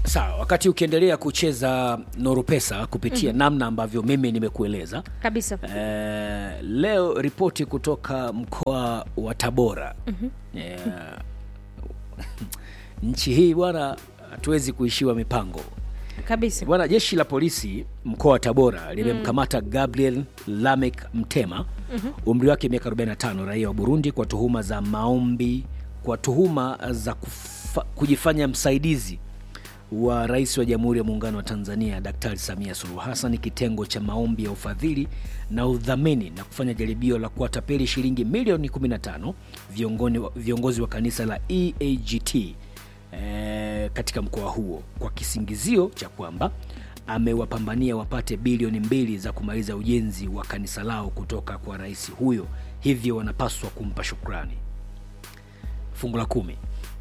Sawa, wakati ukiendelea kucheza Nuru Pesa kupitia namna ambavyo mimi nimekueleza kabisa. Leo ripoti kutoka mkoa wa Tabora. Nchi hii bwana hatuwezi kuishiwa mipango. Kabisa. Bwana, jeshi la polisi mkoa wa Tabora limemkamata Gabriel Lamek Mtema, umri wake miaka 45, raia wa Burundi kwa tuhuma za maombi, kwa tuhuma za kujifanya msaidizi wa Rais wa Jamhuri ya Muungano wa Tanzania Daktari Samia Suluhu Hassan, kitengo cha maombi ya ufadhili na udhamini, na kufanya jaribio la kuwatapeli shilingi milioni 15 viongozi wa kanisa la EAGT katika mkoa huo, kwa kisingizio cha kwamba amewapambania wapate bilioni 2 za kumaliza ujenzi wa kanisa lao kutoka kwa rais huyo, hivyo wanapaswa kumpa shukrani. Fungu la 10.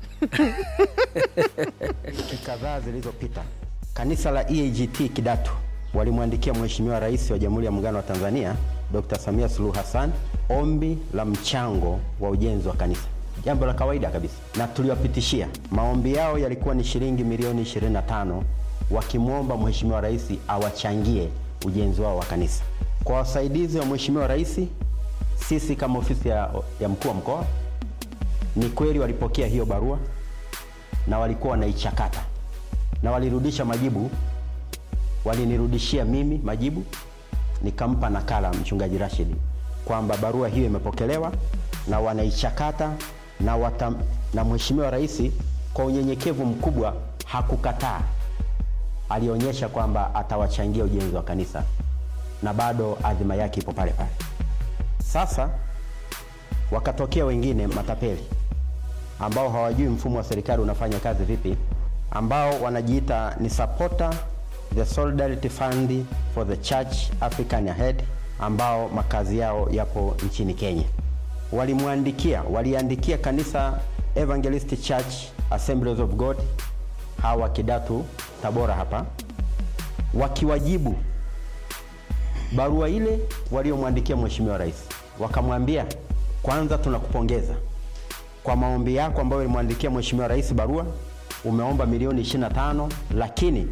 Wiki kadhaa zilizopita kanisa la EAGT Kidatu walimwandikia Mheshimiwa Rais wa Jamhuri ya Muungano wa Tanzania Dr. Samia Suluhu Hassan ombi la mchango wa ujenzi wa kanisa. Jambo la kawaida kabisa, na tuliwapitishia. Maombi yao yalikuwa ni shilingi milioni 25, wakimwomba Mheshimiwa Rais awachangie ujenzi wao wa kanisa. Kwa wasaidizi wa Mheshimiwa Rais, sisi kama ofisi ya mkuu wa mkoa, ni kweli walipokea hiyo barua na walikuwa wanaichakata na walirudisha majibu. Walinirudishia mimi majibu, nikampa nakala mchungaji Rashid kwamba barua hiyo imepokelewa na wanaichakata, na Mheshimiwa Rais kwa unyenyekevu mkubwa hakukataa. Alionyesha kwamba atawachangia ujenzi wa kanisa na bado adhima yake ipo pale pale. Sasa wakatokea wengine matapeli ambao hawajui mfumo wa serikali unafanya kazi vipi, ambao wanajiita ni supporter the Solidarity Fund for the Church African Ahead, ambao makazi yao yapo nchini Kenya. Waliandikia kanisa Evangelist Church Assemblies of God hawa Kidatu Tabora hapa, wakiwajibu barua ile waliomwandikia Mheshimiwa Rais. Wakamwambia, kwanza tunakupongeza kwa maombi yako ambayo ulimwandikia Mheshimiwa Rais barua. Umeomba milioni 25, lakini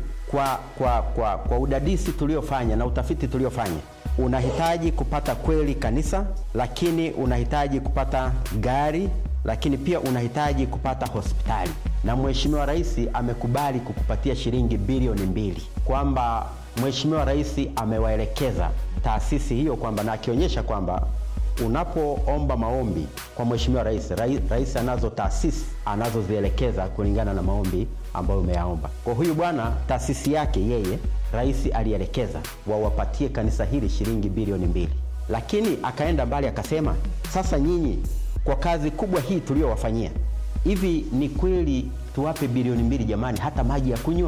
kwa udadisi tuliofanya na utafiti tuliofanya, unahitaji kupata kweli kanisa, lakini unahitaji kupata gari, lakini pia unahitaji kupata hospitali. Na Mheshimiwa Rais amekubali kukupatia shilingi bilioni 2, kwamba Mheshimiwa Rais amewaelekeza taasisi hiyo kwamba, na akionyesha kwamba unapoomba maombi kwa Mheshimiwa Rais anazo taasisi anazozielekeza kulingana na maombi ambayo umeyaomba. Kwa huyu bwana, taasisi yake yeye Rais alielekeza wawapatie kanisa hili shilingi bilioni 2. Lakini akaenda mbali akasema, sasa nyinyi kwa kazi kubwa hii tuliyowafanyia, hivi ni kweli tuwape bilioni 2 jamani, hata maji ya kunywa?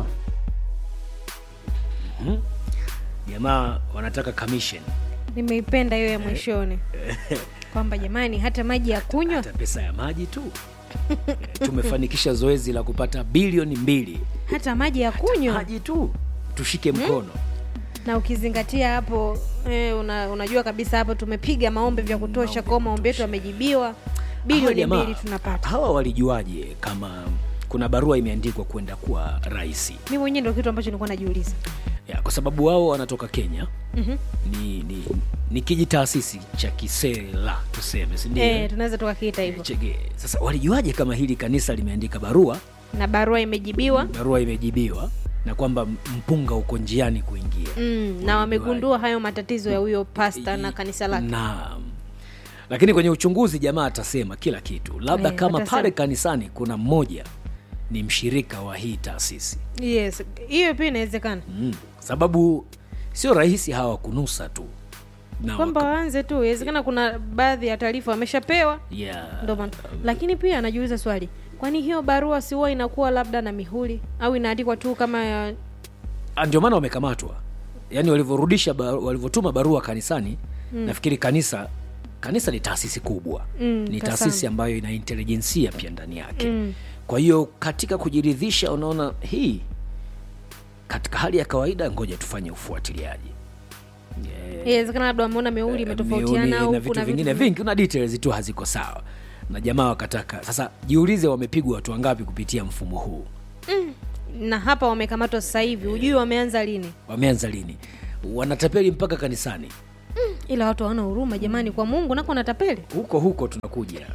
Jamaa wanataka commission. Nimeipenda hiyo ya mwishoni. Kwamba jamani, hata maji ya kunywa, hata pesa ya maji tu. Tumefanikisha zoezi la kupata bilioni 2. Hata maji ya kunywa, maji tu tushike mkono. Na ukizingatia hapo unajua kabisa hapo tumepiga maombi vya kutosha, kwa maombi yetu yamejibiwa, bilioni 2 tunapata. Hawa walijuaje kama kuna barua imeandikwa kwenda kwa rais? Mimi mwenyewe ndio kitu ambacho nilikuwa najiuliza. Kwa sababu wao wanatoka Kenya. Ni kijitaasisi cha kisela tuseme, si ndio? Tunaweza tukakiita hivyo. Sasa walijuaje kama hili kanisa limeandika barua na barua imejibiwa na kwamba mpunga uko njiani kuingia? Na wamegundua hayo matatizo ya huyo pasta na kanisa lake. Naam. Lakini kwenye uchunguzi jamaa atasema kila kitu. Labda kama pale kanisani kuna mmoja ni mshirika wa hii taasisi. Yes, hiyo pia inawezekana. Sababu sio rahisi hawa kunusa tu. Kwamba waanze tu, inawezekana kuna baadhi ya taarifa wameshapewa. Ndio maana. Lakini pia anajiuliza swali, kwani hiyo barua si huwa inakuwa labda na mihuri au inaandikwa tu kama ndio maana wamekamatwa. Yaani walivyotuma barua kanisani, nafikiri kanisa ni taasisi kubwa. Ni taasisi ambayo ina intelijensia pia ndani yake. Kwa hiyo katika kujiridhisha, unaona hii katika hali ya kawaida, ngoja tufanye ufuatiliaji. Inawezekana labda wameona mihuri imetofautiana au kuna vingine vingi, kuna details tu haziko sawa. Na jamaa wakataka. Sasa jiulize wamepigwa watu wangapi kupitia mfumo huu? Na hapa wamekamatwa sasa hivi. Hujui wameanza lini? Wameanza lini? Wanatapeli mpaka kanisani. Ila watu hawana huruma jamani, kwa Mungu nako natapeli. Huko tunakuja.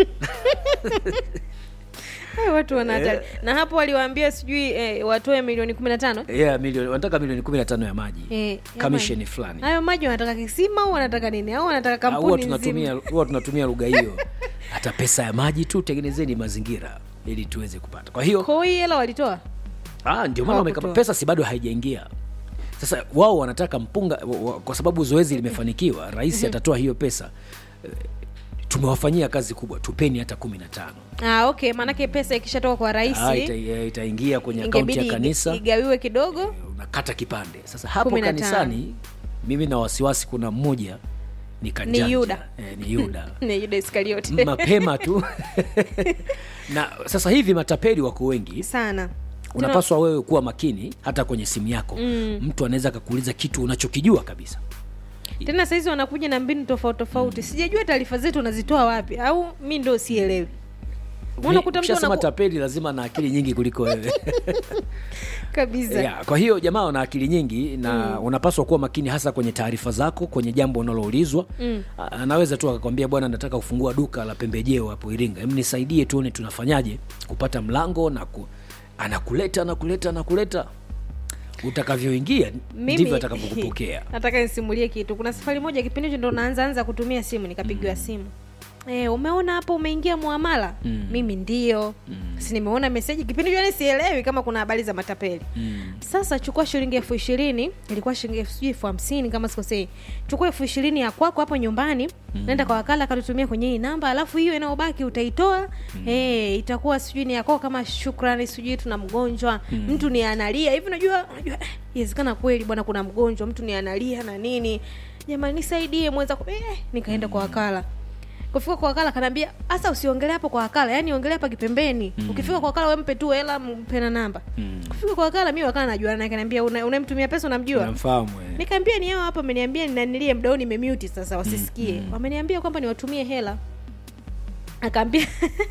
Watu wanataka. Na hapo waliwaambia sijui watoe milioni 15. Milioni, wanataka milioni 15 ya maji. Commission fulani. Hayo maji wanataka kisima au wanataka nini? Au wanataka kampuni nzima? Huwa tunatumia lugha hiyo. Hata pesa ya maji tu, tengenezeni mazingira ili tuweze kupata. Kwa hiyo hela walitoa. Ndio maana wamekapa pesa, si bado haijaingia. Sasa wao wanataka mpunga kwa sababu zoezi limefanikiwa, rais atatoa hiyo pesa. Tumewafanyia kazi kubwa, tupeni hata 15. Okay, maana yake pesa ikishatoka kwa rais itaingia kwenye akaunti ya kanisa, igawiwe kidogo, unakata kipande. Sasa hapo 15. Kanisani mimi na wasiwasi kuna mmoja ni kanjanja. Ni Yuda. Ni Yuda. Ni Yuda Iskariote. Mapema tu. Na sasa hivi matapeli wako wengi sana. Unapaswa wewe kuwa makini hata kwenye simu yako. Mtu anaweza kukuuliza kitu unachokijua kabisa. Tena sasa hizo wanakuja na mbinu tofauti. Sijajua taarifa zetu unazitoa wapi, au mimi ndio sielewi. Unakuta mtu anasema tapeli lazima na akili nyingi kuliko wewe. Kabisa. Kwa hiyo jamaa una akili nyingi na unapaswa kuwa makini hasa kwenye taarifa zako, kwenye jambo unaloulizwa. Anaweza tu akakwambia bwana, nataka kufungua duka la pembejeo hapo Iringa. Hebu nisaidie tuone tunafanyaje kupata mlango, na anakuleta. Utakavyoingia ndivyo atakapokupokea. Nataka nisimulie kitu. Kuna safari moja kipindi hicho ndo naanza kutumia simu, nikapigiwa simu. Umeona hapo umeingia muamala? Mimi ndio. Si nimeona message kipindi hicho, sielewi kama kuna habari za matapeli. Sasa chukua shilingi 20,000, ilikuwa shilingi 50,000 kama sikosei. Chukua 20,000 ya kwako hapo nyumbani, nenda kwa wakala akatutumia kwenye hii namba, alafu hiyo inayobaki utaitoa. Itakuwa sijui ni yako kama shukrani, sijui tuna mgonjwa, mtu ni analia. Hivi unajua inawezekana kweli bwana kuna mgonjwa, mtu ni analia na nini. Jamani nisaidie mweza nikaenda kwa wakala. Kufika kwa wakala kanambia, "Asa usiongelee hapo kwa wakala, yani ongelea hapa kipembeni. Ukifika kwa wakala wewe mpe tu hela, mpe na namba." Kufika kwa wakala mimi wakala najua na kanambia, "Unamtumia pesa unamjua?" Namfahamu Nikamwambia ni hao hapa, ameniambia ninanilie mdao nimemute sasa wasisikie. Wameniambia kwamba niwatumie hela. Akaambia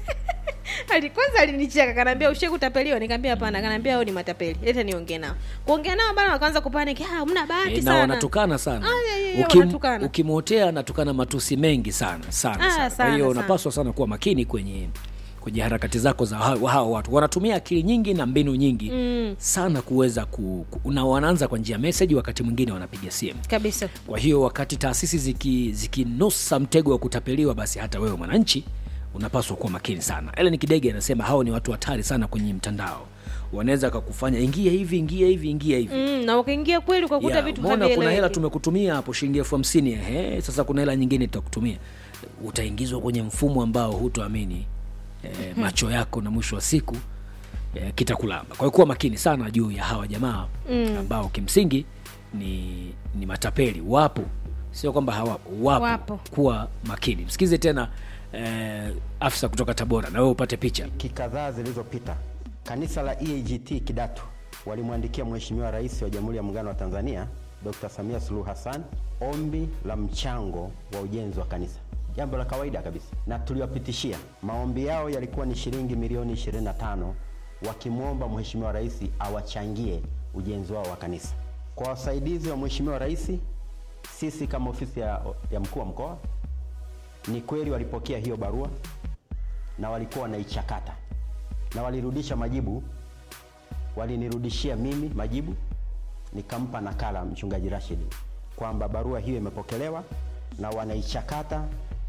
Kwanza alinicheka, kanambia ushekutapeliwa. Nikamwambia hapana, kanambia hao ni matapeli. Leta niongee nao. Kuongea nao bana wakaanza kupanic. Mna bahati sana. Na wanatukana sana. Ukimotea anatukana matusi mengi sana. Kwa hiyo unapaswa sana kuwa makini kwenye harakati zako za hao watu. Wanatumia akili nyingi na mbinu nyingi sana kuweza na wanaanza kwa njia message, wakati mwingine wanapiga simu. Kabisa. Kwa hiyo wakati taasisi zikinusa mtego wa kutapeliwa, basi hata wewe mwananchi unapaswa kuwa makini sana. Ellen Kidege anasema hao ni watu hatari sana kwenye mtandao. Wanaweza kukufanya ingia hivi. Na ukaingia kweli ukakuta vitu vile. Mbona kuna hela tumekutumia hapo shilingi 50,000. Sasa kuna hela nyingine tutakutumia. Utaingizwa kwenye mfumo ambao hutoamini. Macho yako na mwisho wa siku kitakulamba. Kwa hiyo kuwa makini sana juu ya hawa jamaa ambao kimsingi ni matapeli. Wapo. Sio kwamba hawapo. Wapo. Kuwa makini. Msikize tena afisa kutoka Tabora na wewe upate picha. Kadhaa zilizopita kanisa la EAGT Kidatu walimwandikia Mheshimiwa Rais wa Jamhuri ya Muungano wa Tanzania Dr. Samia Suluhu Hassan ombi la mchango wa ujenzi wa kanisa. Jambo la kawaida kabisa. Na tuliwapitishia. Maombi yao yalikuwa ni shilingi milioni 25, wakimwomba Mheshimiwa Rais awachangie ujenzi wao wa kanisa. Kwa wasaidizi wa Mheshimiwa Rais, sisi kama ofisi ya mkuu wa mkoa, ni kweli walipokea hiyo barua na walikuwa wanaichakata na walirudisha majibu. Walinirudishia mimi majibu, nikampa nakala mchungaji Rashid kwamba barua hiyo imepokelewa na wanaichakata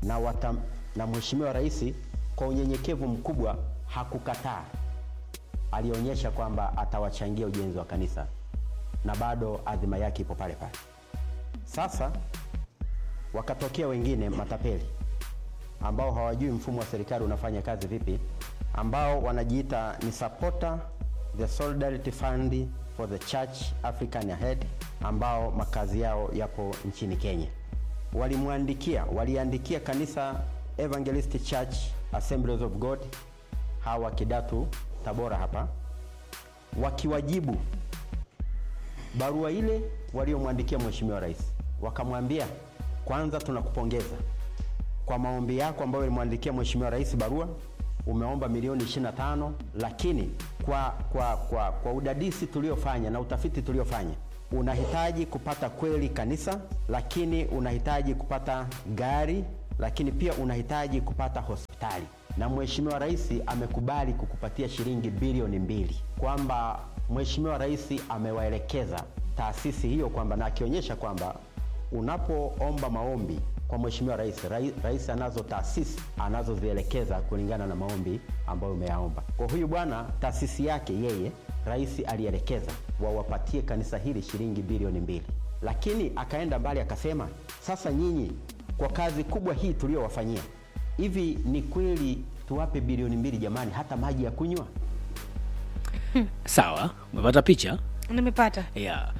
na Mheshimiwa Rais kwa unyenyekevu mkubwa hakukataa. Alionyesha kwamba atawachangia ujenzi wa kanisa na bado adhima yake ipo pale pale. Sasa wakatokea wengine matapeli ambao hawajui mfumo wa serikali unafanya kazi vipi, ambao wanajiita ni supporter the Solidarity Fund for the Church African Ahead, ambao makazi yao yapo nchini Kenya. Waliandikia kanisa Evangelist Church Assemblies of God hawa Kidatu Tabora hapa, wakiwajibu barua ile waliomwandikia Mheshimiwa Rais. Wakamwambia, kwanza tunakupongeza kwa maombi yako ambayo ulimwandikia Mheshimiwa Rais barua. Umeomba milioni 25, lakini kwa udadisi tuliofanya na utafiti tuliofanya, unahitaji kupata kweli kanisa, lakini unahitaji kupata gari, lakini pia unahitaji kupata hospitali. Na Mheshimiwa Rais amekubali kukupatia shilingi bilioni 2, kwamba Mheshimiwa Rais amewaelekeza taasisi hiyo kwamba, na akionyesha kwamba unapoomba maombi kwa Mheshimiwa Rais anazo taasisi anazozielekeza kulingana na maombi ambayo umeyaomba. Kwa huyu bwana, taasisi yake yeye Rais alielekeza wawapatie kanisa hili shilingi bilioni 2, lakini akaenda mbali akasema, sasa nyinyi kwa kazi kubwa hii tuliyowafanyia, hivi ni kweli tuwape bilioni 2 jamani, hata maji ya kunywa? Sawa, umepata picha? Nimepata. Yeah.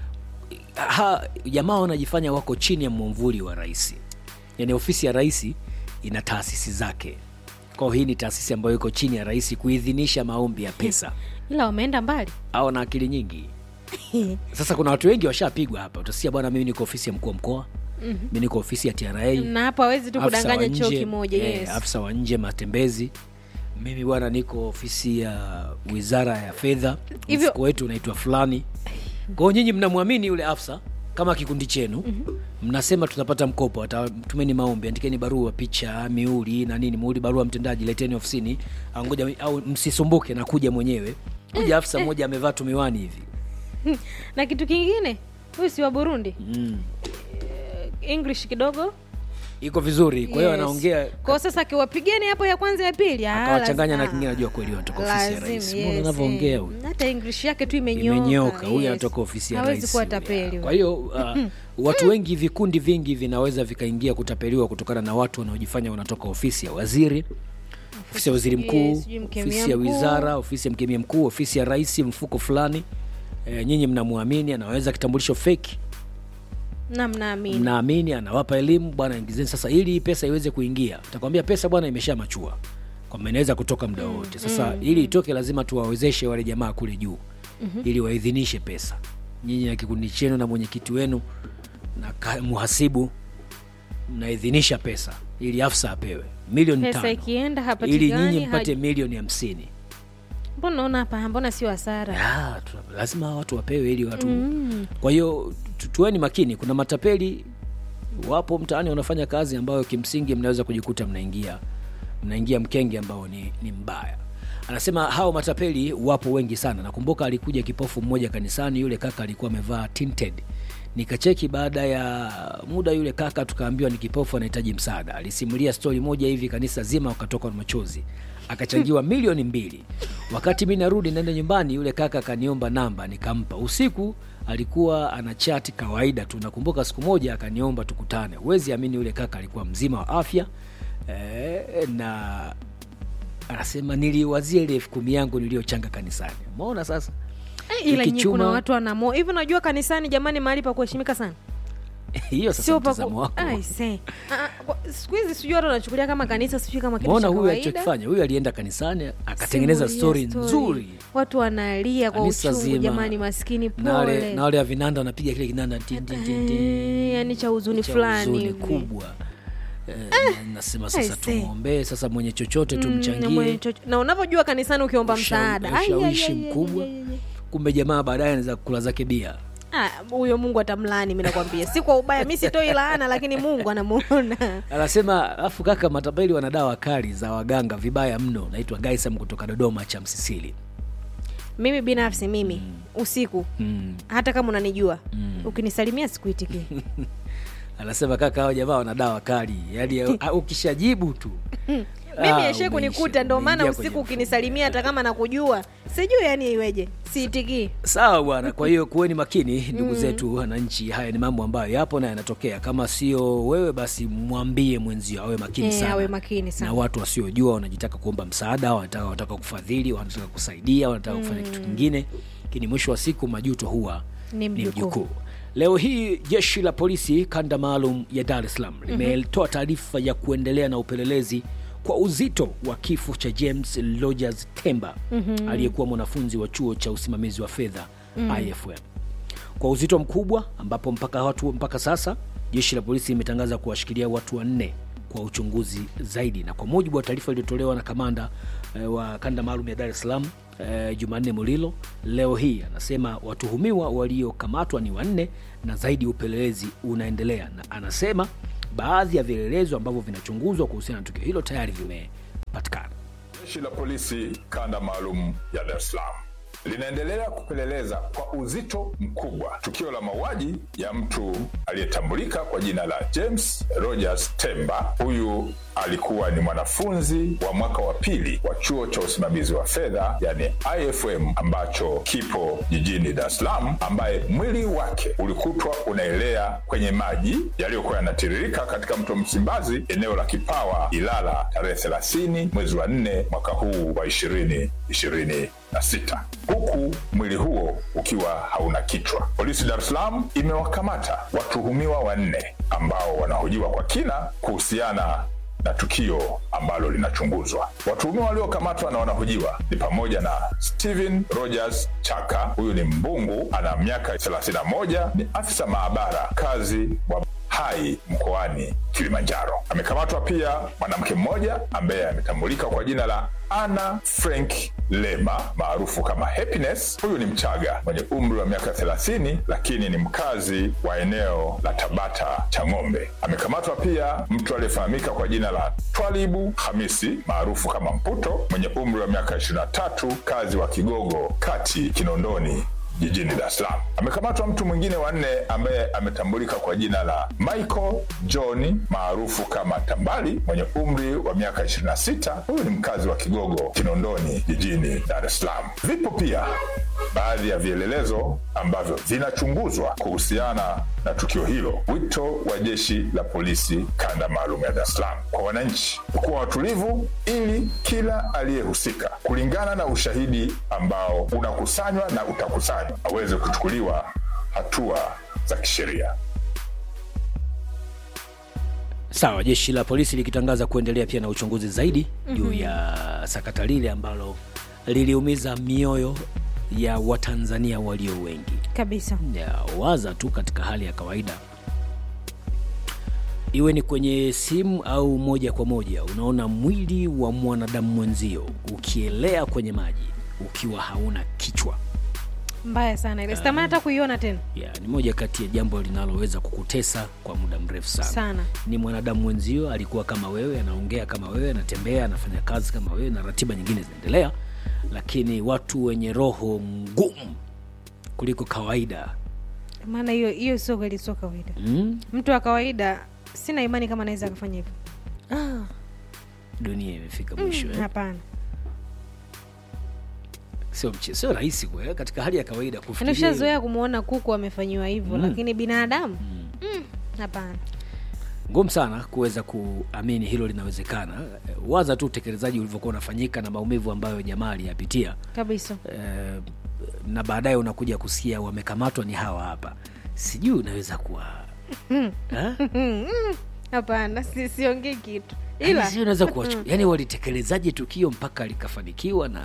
Jamaa wanajifanya wako chini ya mwamvuli wa rais. Yaani ofisi ya rais ina taasisi zake. Kwa hii ni taasisi ambayo iko chini ya rais kuidhinisha maombi ya pesa. Ila wameenda mbali. Au na akili nyingi. Sasa kuna watu wengi washapigwa hapa. Utasikia bwana, mimi niko ofisi ya mkuu wa mkoa. Mimi niko ofisi ya TRA. Na hapa hawezi tu kudanganya choo kimoja. Yes. Afisa wa nje matembezi. Mimi bwana niko ofisi ya Wizara ya Fedha. Mfuko wetu unaitwa fulani. Kwa hiyo nyinyi mnamwamini yule afisa kama kikundi chenu. Mnasema tunapata mkopo, tumeni maombi, andikeni barua, picha, miuli na nini, muuli, barua mtendaji, leteni ofisini, au msisumbuke na kuja mwenyewe. Kuja afisa mmoja amevaa tumiwani hivi. Na kitu kingine, huyu si wa Burundi. English kidogo iko vizuri, kwa hiyo anaongea. Kwa sasa kiwapigeni hapo ya kwanza ya pili, akawachanganya na kingine, anajua kweli anatoka ofisi ya rais. Mbona anavyoongea huyu? Hata English yake tu imenyoka. Huyu anatoka ofisi ya rais. Hawezi kuwa tapeli. Kwa hiyo watu wengi, vikundi vingi vinaweza vikaingia kutapeliwa kutokana na watu wanaojifanya wanatoka ofisi ya waziri, ofisi ya waziri mkuu, ofisi ya wizara, ofisi ya mkemia mkuu, ofisi ya rais, mfuko fulani. Nyinyi mnamwamini, anaweza kitambulisho fake. Na mnaamini, anawapa elimu, bwana ingizeni sasa ili pesa iweze kuingia. Atakwambia pesa bwana imeshamachua, kwamba inaweza kutoka muda wote. Sasa ili itoke lazima tuwawezeshe wale jamaa kule juu ili waidhinishe pesa. Nyinyi na kikundi chenu na mwenyekiti wenu na muhasibu mnaidhinisha pesa ili afisa apewe milioni 5. Pesa ikienda hapatikani, ili nyinyi mpate milioni 50. Mbona unaona hapa, mbona sio hasara? Lazima watu wapewe ili watu. Kwa hiyo tuweni makini, kuna matapeli wapo mtaani wanafanya kazi ambayo kimsingi mnaweza kujikuta mnaingia mkenge ambao ni mbaya. Anasema hao matapeli wapo wengi sana. Nakumbuka alikuja kipofu mmoja kanisani, yule kaka alikuwa amevaa tinted. Nikacheki baada ya muda yule kaka tukaambiwa ni kipofu, anahitaji msaada. Alisimulia story moja hivi, kanisa zima wakatoka na machozi. Akachangiwa milioni 2. Wakati mimi narudi naenda nyumbani, yule kaka akaniomba namba, nikampa. Usiku alikuwa ana chat kawaida tu. Nakumbuka siku moja akaniomba tukutane. Huwezi amini, yule kaka alikuwa mzima wa afya. Na anasema niliwazia ile 10,000 yangu niliyochanga kanisani. Umeona sasa? Ila nyinyi kuna watu wanamo. Hivi unajua kanisani jamani mahali pa kuheshimika sana. Hiyo sasa mtazamo wako. Siku hizi sijui watu wanachukulia kama kanisa, sijui kama kitu cha kawaida. Mbona huyu alichokifanya? Huyu alienda kanisani akatengeneza story nzuri. Watu wanalia kwa uchungu, jamani maskini pole. Na wale ya vinanda wanapiga kile kinanda yani cha huzuni fulani hivi kubwa. Nasema sasa tumuombe sasa, mwenye chochote tumchangie. Na unavyojua kanisani ukiomba msaada ushawishi mkubwa. Kumbe jamaa baadaye anaweza kula zake bia. Huyo Mungu atamlaani, mimi nakwambia. Si kwa ubaya, mimi sitoi laana, lakini Mungu anamuona. Anasema afu kaka, matapeli wana dawa kali za waganga vibaya mno. Naitwa Gaisam kutoka Dodoma cha Msisili. Mimi binafsi usiku hata kama unanijua ukinisalimia sikuitiki. Anasema kaka, hao jamaa wana dawa kali. Yaani ukishajibu tu. Mimi yeshe kunikuta, ndio maana usiku ukinisalimia hata kama nakujua sijui yani iweje siitiki. Sawa bwana, kwa hiyo kuweni makini ndugu zetu wananchi. Haya ni mambo ambayo yapo na yanatokea. Kama sio wewe basi mwambie mwenzio awe makini sana. Awe makini sana. Na watu wasiojua wanajitaka kuomba msaada, wanataka kufadhili, wanataka kusaidia, wanataka kufanya kitu kingine, lakini mwisho wa siku majuto huwa ni mjukuu. Leo hii jeshi la polisi kanda maalum ya Dar es Salaam limetoa taarifa ya kuendelea na upelelezi kwa uzito wa kifo cha James Rogers Temba aliyekuwa mwanafunzi wa chuo cha usimamizi wa fedha IFM. Kwa uzito mkubwa ambapo mpaka sasa jeshi la polisi limetangaza kuwashikilia watu 4 kwa uchunguzi zaidi. Na kwa mujibu wa taarifa iliyotolewa na kamanda wa kanda maalum ya Dar es Salaam Jumanne Mulilo leo hii, anasema watuhumiwa waliokamatwa ni 4 na zaidi upelelezi unaendelea, na anasema baadhi ya vielelezo ambavyo vinachunguzwa kuhusiana na tukio hilo tayari vimepatikana. Jeshi la polisi kanda maalum ya Dar es Salaam linaendelea kupeleleza kwa uzito mkubwa tukio la mauaji ya mtu aliyetambulika kwa jina la James Rogers Temba. Huyu alikuwa ni mwanafunzi wa mwaka wa 2 wa chuo cha usimamizi wa fedha yani IFM ambacho kipo jijini Dar es Salaam, ambaye mwili wake ulikutwa unaelea kwenye maji yaliyokuwa yanatiririka katika mto Msimbazi eneo la Kipawa Ilala tarehe 30 mwezi wa 4 mwaka huu wa 2026, huku mwili huo ukiwa hauna kichwa. Polisi Dar es Salaam imewakamata watuhumiwa 4 ambao wanahojiwa kwa kina kuhusiana na tukio ambalo linachunguzwa. Watuhumiwa waliokamatwa na wanahojiwa ni pamoja na Steven Rogers Chaka, huyu ni mbungu, ana miaka 31, ni afisa maabara kazi wa Hai mkoani Kilimanjaro. Amekamatwa pia mwanamke mmoja ambaye ametambulika kwa jina la Anna Frank Lema maarufu kama Happiness. Huyu ni Mchaga mwenye umri wa miaka 30, lakini ni mkazi wa eneo la Tabata Chang'ombe. Amekamatwa pia mtu aliyefahamika kwa jina la Twalibu Hamisi maarufu kama Mputo mwenye umri wa miaka 23, kazi wa Kigogo Kati Kinondoni jijini Dar es Salaam. Amekamatwa mtu mwingine wa 4 ambaye ametambulika kwa jina la Michael John maarufu kama Tambali mwenye umri wa miaka 26. Huyu ni mkazi wa Kigogo Kinondoni jijini Dar es Salaam. Vipo pia baadhi ya vielelezo ambavyo vinachunguzwa kuhusiana na tukio hilo. Wito wa jeshi la polisi kanda maalum ya Dar es Salaam kwa wananchi kuwa watulivu ili kila aliyehusika kulingana na ushahidi ambao unakusanywa na utakusanywa aweze kuchukuliwa hatua za kisheria. Sawa, jeshi la polisi likitangaza kuendelea pia na uchunguzi zaidi juu ya sakata lile ambalo liliumiza mioyo ya Watanzania walio wengi kabisa. Ya waza tu katika hali ya kawaida, iwe ni kwenye simu au moja kwa moja, unaona mwili wa mwanadamu mwenzio ukielea kwenye maji ukiwa hauna kichwa. Mbaya sana ile. Sitamani hata kuiona tena. Ni moja kati ya jambo linaloweza kukutesa kwa muda mrefu sana. Ni mwanadamu mwenzio, alikuwa kama wewe, anaongea kama wewe, anatembea, anafanya kazi kama wewe na ratiba nyingine zinaendelea, lakini watu wenye roho ngumu kuliko kawaida. Maana hiyo sio kweli, sio kawaida. Mtu wa kawaida sina imani kama anaweza kufanya hivyo. Dunia imefika mwisho. Hapana. Sio rahisi kwa katika hali ya kawaida kufikiria. Nishazoea kumuona kuku amefanywa hivyo, lakini binadamu hapana. Ngumu sana kuweza kuamini hilo linawezekana. Waza tu utekelezaji ulivyokuwa unafanyika na maumivu ambayo jamaa aliyapitia kabisa. Na baadaye unakuja kusikia wamekamatwa ni hawa hapa. Sijui unaweza kuwa hapana, siongei kitu. Ila sio unaweza kuwa yani walitekelezaaje tukio mpaka likafanikiwa na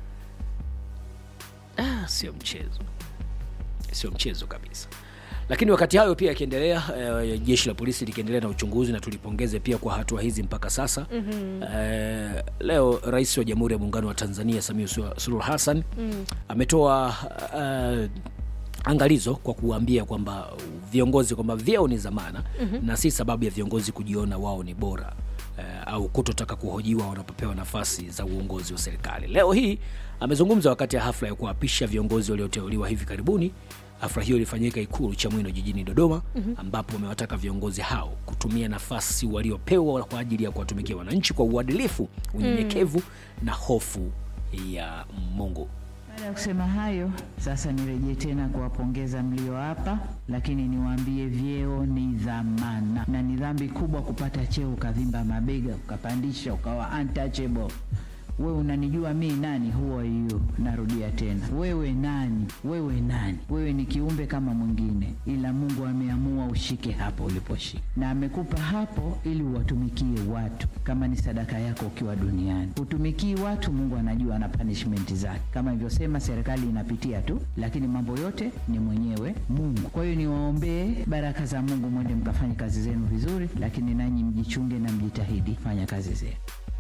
sio mchezo kabisa. Lakini wakati hayo pia yakiendelea, jeshi la polisi likiendelea na uchunguzi, na tulipongeze pia kwa hatua hizi mpaka sasa. Leo Rais wa Jamhuri ya Muungano wa Tanzania Samia Suluhu Hassan ametoa angalizo kwa kuambia kwamba viongozi kwamba vyeo ni zamana na si sababu ya viongozi kujiona wao ni bora au kutotaka kuhojiwa wanapopewa nafasi za uongozi wa serikali. Leo hii amezungumza wakati ya hafla ya kuapisha viongozi walioteuliwa hivi karibuni. Hafla hiyo ilifanyika Ikulu Chamwino jijini Dodoma, ambapo wamewataka viongozi hao kutumia nafasi waliopewa kwa ajili ya kuwatumikia wananchi kwa uadilifu, unyenyekevu na hofu ya Mungu. Baada ya kusema hayo, sasa nirejee tena kuwapongeza mlio hapa, lakini niwaambie vyeo ni dhamana na ni dhambi kubwa kupata cheo ukavimba mabega ukapandisha ukawa untouchable. wewe unanijua mimi nani? Who are you? Narudia tena, wewe nani? Wewe nani? Wewe ni kiumbe kama mwingine, ila Mungu ameamua ushike hapo uliposhika, na amekupa hapo ili uwatumikie watu kama ni sadaka yako ukiwa duniani. Utumikii watu, Mungu anajua na punishment zake. Kama ilivyosema, serikali inapitia tu, lakini mambo yote ni mwenyewe Mungu. Kwa hiyo niwaombee baraka za Mungu, mwende mkafanye kazi zenu vizuri, lakini nanyi mjichunge na mjitahidi fanya kazi zenu.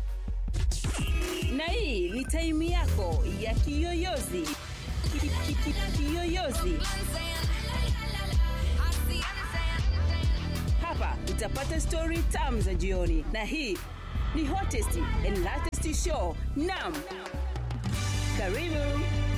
Na hii ni time yako ya kiyoyozi. Kiyoyozi. Hapa utapata story tamu za jioni, na hii ni hottest and latest show. Naam. Karibu.